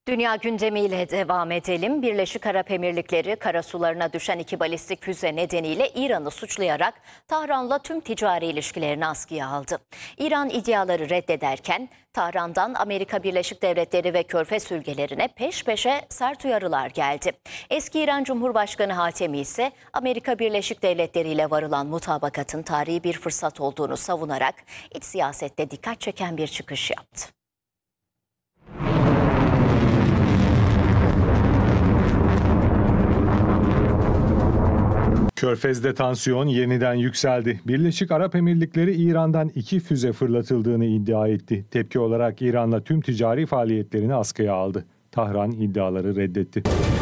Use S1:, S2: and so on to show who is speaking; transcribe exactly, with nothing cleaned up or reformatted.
S1: Dünya gündemiyle devam edelim. Birleşik Arap Emirlikleri karasularına düşen iki balistik füze nedeniyle İran'ı suçlayarak Tahran'la tüm ticari ilişkilerini askıya aldı. İran iddiaları reddederken Tahran'dan Amerika Birleşik Devletleri ve Körfez ülkelerine peş peşe sert uyarılar geldi. Eski İran Cumhurbaşkanı Hatemi ise Amerika Birleşik Devletleri ile varılan mutabakatın tarihi bir fırsat olduğunu savunarak iç siyasette dikkat çeken bir çıkış yaptı.
S2: Körfez'de tansiyon yeniden yükseldi. Birleşik Arap Emirlikleri İran'dan iki füze fırlatıldığını iddia etti. Tepki olarak İran'la tüm ticari faaliyetlerini askıya aldı. Tahran iddiaları reddetti.